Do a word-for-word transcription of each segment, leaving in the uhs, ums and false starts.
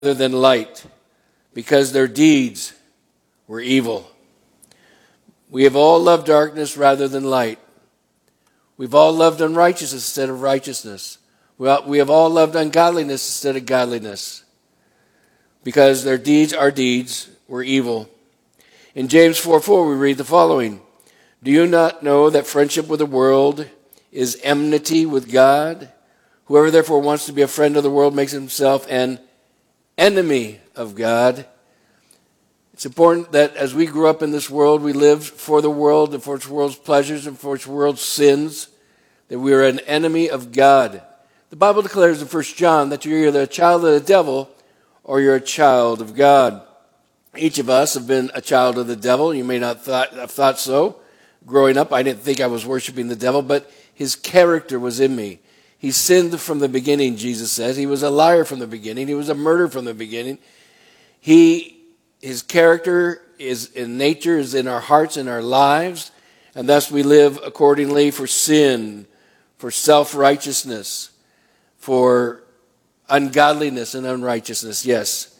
rather than light, because their deeds were evil. We have all loved darkness rather than light. We've all loved unrighteousness instead of righteousness. We have all loved ungodliness instead of godliness, because their deeds, our deeds, were evil. In James four four, we read the following: Do you not know that friendship with the world is enmity with God? Whoever therefore wants to be a friend of the world makes himself an enemy of God. It's important that as we grew up in this world, we lived for the world and for its world's pleasures and for its world's sins, that we are an enemy of God. The Bible declares in First John that you're either a child of the devil or you're a child of God. Each of us have been a child of the devil. You may not thought, have thought so. Growing up, I didn't think I was worshiping the devil, but his character was in me. He sinned from the beginning, Jesus says. He was a liar from the beginning. He was a murderer from the beginning. He, his character is in nature, is in our hearts, in our lives, and thus we live accordingly for sin, for self-righteousness, for ungodliness and unrighteousness, yes.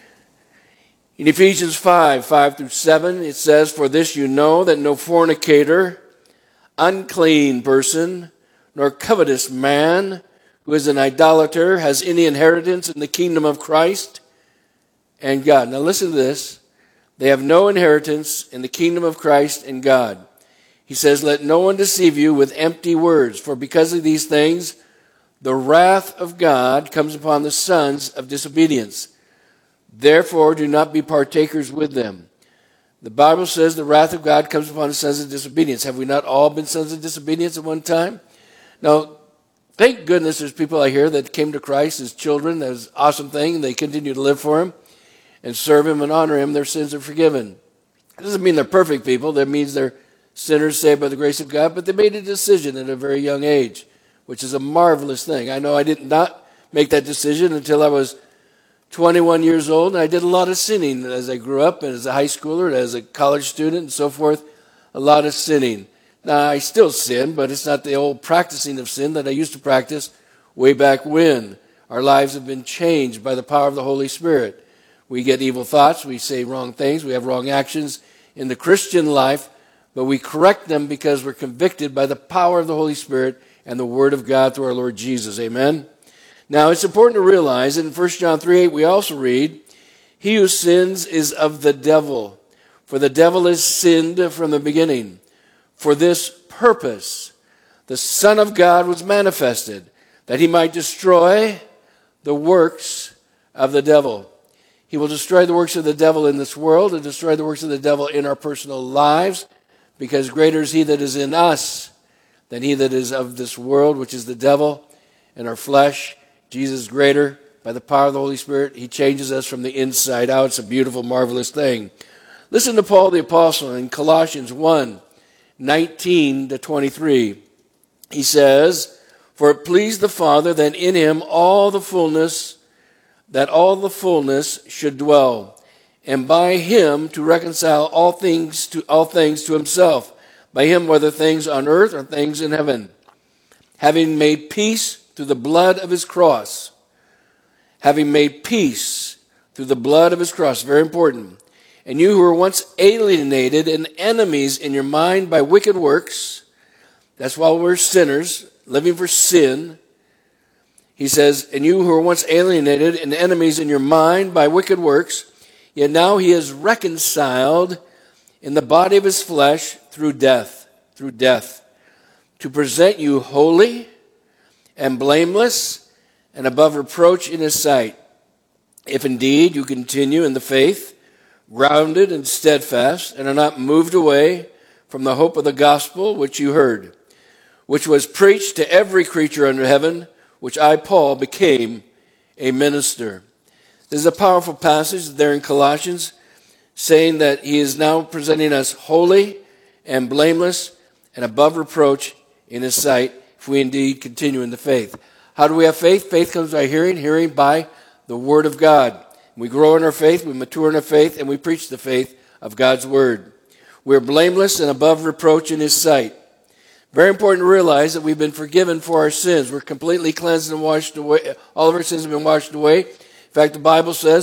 In Ephesians five, five through seven, it says, For this you know, that no fornicator, unclean person, nor covetous man, who is an idolater, has any inheritance in the kingdom of Christ and God. Now listen to this. They have no inheritance in the kingdom of Christ and God. He says, Let no one deceive you with empty words, for because of these things, the wrath of God comes upon the sons of disobedience. Therefore, do not be partakers with them. The Bible says the wrath of God comes upon the sons of disobedience. Have we not all been sons of disobedience at one time? Now, thank goodness there's people out here that came to Christ as children. That was an awesome thing. They continue to live for him and serve him and honor him. Their sins are forgiven. It doesn't mean they're perfect people. That means they're sinners saved by the grace of God. But they made a decision at a very young age, which is a marvelous thing. I know I did not make that decision until I was twenty-one years old. And I did a lot of sinning as I grew up and as a high schooler, and as a college student and so forth, a lot of sinning. Now, I still sin, but it's not the old practicing of sin that I used to practice way back when. Our lives have been changed by the power of the Holy Spirit. We get evil thoughts, we say wrong things, we have wrong actions in the Christian life, but we correct them because we're convicted by the power of the Holy Spirit and the Word of God through our Lord Jesus. Amen? Now, it's important to realize that in First John three eight we also read, He who sins is of the devil, for the devil has sinned from the beginning. For this purpose, the Son of God was manifested, that he might destroy the works of the devil. He will destroy the works of the devil in this world and destroy the works of the devil in our personal lives, because greater is he that is in us than he that is of this world, which is the devil in our flesh. Jesus is greater by the power of the Holy Spirit. He changes us from the inside out. It's a beautiful, marvelous thing. Listen to Paul the Apostle in Colossians one, nineteen to twenty-three. He says, For it pleased the Father that in him all the fullness, that all the fullness should dwell, and by him to reconcile all things to all things to himself, by him whether things on earth or things in heaven, having made peace through the blood of his cross. Having made peace through the blood of his cross. Very important. And you who were once alienated and enemies in your mind by wicked works, that's why we're sinners, living for sin. He says, and you who were once alienated and enemies in your mind by wicked works, yet now he is reconciled in the body of his flesh through death, through death, to present you holy and blameless and above reproach in his sight. If indeed you continue in the faith, grounded and steadfast, and are not moved away from the hope of the gospel which you heard, which was preached to every creature under heaven, which I, Paul, became a minister. This is a powerful passage there in Colossians, saying that he is now presenting us holy and blameless and above reproach in his sight, if we indeed continue in the faith. How do we have faith? Faith comes by hearing, hearing by the Word of God. We grow in our faith, we mature in our faith, and we preach the faith of God's Word. We're blameless and above reproach in his sight. Very important to realize that we've been forgiven for our sins. We're completely cleansed and washed away. All of our sins have been washed away. fact, the Bible says